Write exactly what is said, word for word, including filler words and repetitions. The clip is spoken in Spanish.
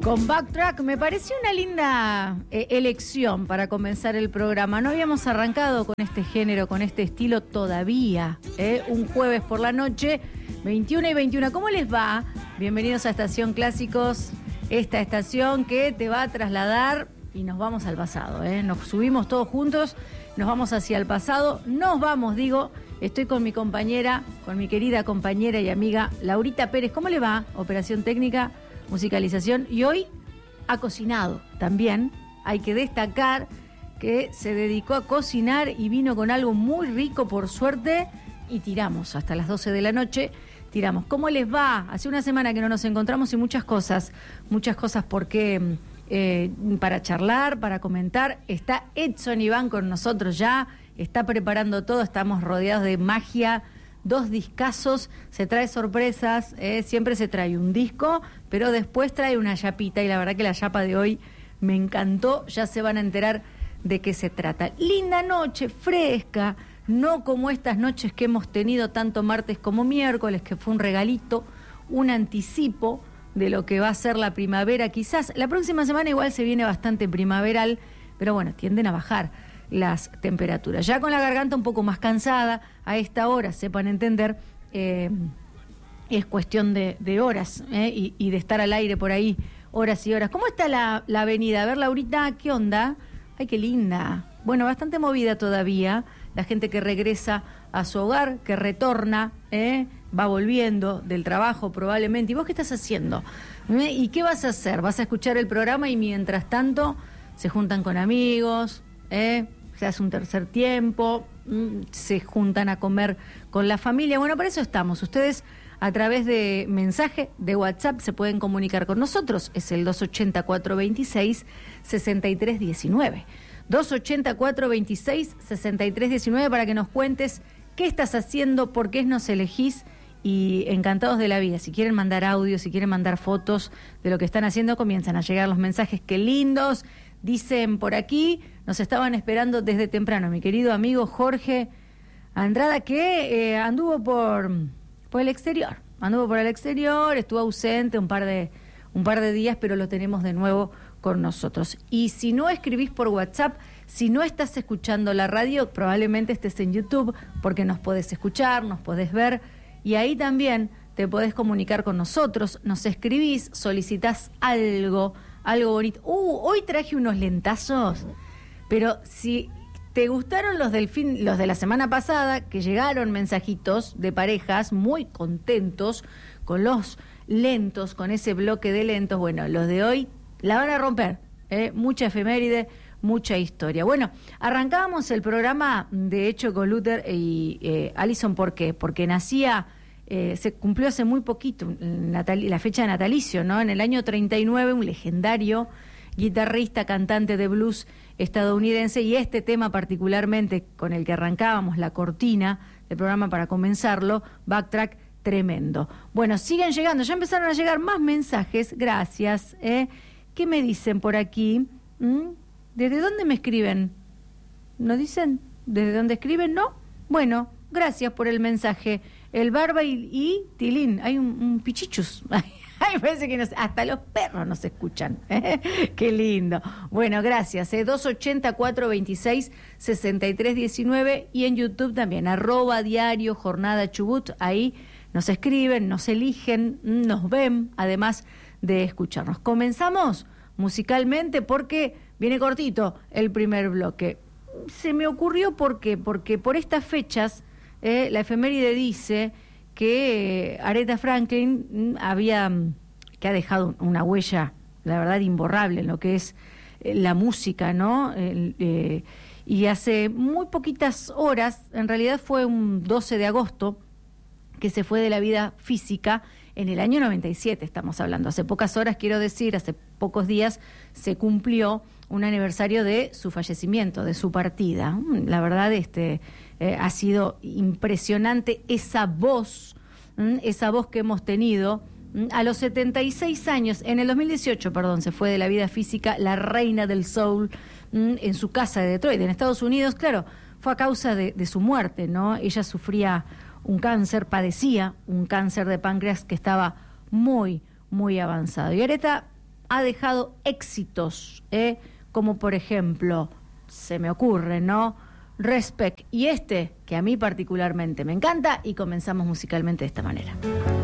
Con Backtrack me pareció una linda eh, elección para comenzar el programa. No habíamos arrancado con este género, con este estilo todavía. ¿eh? Un jueves por la noche, veintiuna y veintiuno. ¿Cómo les va? Bienvenidos a Estación Clásicos, esta estación que te va a trasladar y nos vamos al pasado. ¿eh? Nos subimos todos juntos, nos vamos hacia el pasado. Nos vamos, digo, estoy con mi compañera, con mi querida compañera y amiga Laurita Pérez. ¿Cómo le va? Operación técnica, musicalización, y hoy ha cocinado también. Hay que destacar que se dedicó a cocinar y vino con algo muy rico, por suerte, y tiramos hasta las doce de la noche. Tiramos. ¿Cómo les va? Hace una semana que no nos encontramos y muchas cosas, muchas cosas porque eh, para charlar, para comentar. Está Edson Iván con nosotros ya, está preparando todo, estamos rodeados de magia. Dos discazos, se trae sorpresas, eh, siempre se trae un disco, pero después trae una yapita, y la verdad que la yapa de hoy me encantó, ya se van a enterar de qué se trata. Linda noche, fresca, no como estas noches que hemos tenido tanto martes como miércoles, que fue un regalito, un anticipo de lo que va a ser la primavera quizás. La próxima semana igual se viene bastante primaveral, pero bueno, tienden a bajar las temperaturas. Ya con la garganta un poco más cansada, a esta hora, sepan entender, eh, es cuestión de, de horas eh, y, y de estar al aire por ahí horas y horas. ¿Cómo está la, la avenida? A ver, Laurita, ¿qué onda? Ay, qué linda. Bueno, bastante movida todavía. La gente que regresa a su hogar, que retorna, eh, va volviendo del trabajo probablemente. ¿Y vos qué estás haciendo? ¿Eh? ¿Y qué vas a hacer? ¿Vas a escuchar el programa y mientras tanto se juntan con amigos? ¿Eh? Se hace un tercer tiempo, se juntan a comer con la familia. Bueno, para eso estamos. Ustedes a través de mensaje de WhatsApp se pueden comunicar con nosotros. Es el dos ochenta, cuatrocientos veintiséis, sesenta y tres diecinueve. dos ochenta, cuatrocientos veintiséis, sesenta y tres diecinueve para que nos cuentes qué estás haciendo, por qué nos elegís, y encantados de la vida. Si quieren mandar audio, si quieren mandar fotos de lo que están haciendo, comienzan a llegar los mensajes. ¡Qué lindos! Dicen por aquí, nos estaban esperando desde temprano, mi querido amigo Jorge Andrada, que eh, anduvo por, por el exterior, anduvo por el exterior, estuvo ausente un par de, un par de días, pero lo tenemos de nuevo con nosotros. Y si no escribís por WhatsApp, si no estás escuchando la radio, probablemente estés en YouTube, porque nos podés escuchar, nos podés ver, y ahí también te podés comunicar con nosotros, nos escribís, solicitás algo, algo bonito. Uh, hoy traje unos lentazos, pero si te gustaron los del fin, los de la semana pasada, que llegaron mensajitos de parejas muy contentos con los lentos, con ese bloque de lentos, bueno, los de hoy la van a romper, ¿eh? Mucha efeméride, mucha historia. Bueno, arrancábamos el programa, de hecho, con Luther y eh, Alison. ¿Por qué? Porque nacía, eh, se cumplió hace muy poquito natal, la fecha de natalicio, ¿no? En el año treinta y nueve, un legendario guitarrista, cantante de blues estadounidense, y este tema particularmente con el que arrancábamos la cortina del programa para comenzarlo, Backtrack, tremendo. Bueno, siguen llegando, ya empezaron a llegar más mensajes, gracias. ¿eh? ¿Qué me dicen por aquí? ¿Mm? ¿Desde dónde me escriben? ¿No dicen? ¿Desde dónde escriben? ¿No? Bueno, gracias por el mensaje. El Barba y, y Tilín, hay un, un pichichus. Ay, parece que nos, hasta los perros nos escuchan. ¿eh? Qué lindo. Bueno, gracias. ¿eh? dos ochenta, cuatrocientos veintiséis, sesenta y tres diecinueve, y en YouTube también, arroba diario Jornada Chubut. Ahí nos escriben, nos eligen, nos ven, además de escucharnos. Comenzamos musicalmente porque viene cortito el primer bloque. Se me ocurrió por qué, porque por estas fechas eh, la efeméride dice que eh, Aretha Franklin mm, había, que ha dejado una huella, la verdad, imborrable en lo que es eh, la música, ¿no? Eh, eh, y hace muy poquitas horas, en realidad fue un doce de agosto, que se fue de la vida física en el año noventa y siete, estamos hablando. Hace pocas horas, quiero decir, hace pocos días, se cumplió un aniversario de su fallecimiento, de su partida. La verdad, este eh, ha sido impresionante esa voz, esa voz que hemos tenido. A los setenta y seis años, en el dos mil dieciocho, perdón, se fue de la vida física la reina del soul en su casa de Detroit, en Estados Unidos. Claro, fue a causa de, de su muerte, ¿no? Ella sufría un cáncer, padecía un cáncer de páncreas que estaba muy, muy avanzado. Y Aretha ha dejado éxitos, ¿eh? Como por ejemplo, se me ocurre, ¿no? Respect, y este, que a mí particularmente me encanta, y comenzamos musicalmente de esta manera.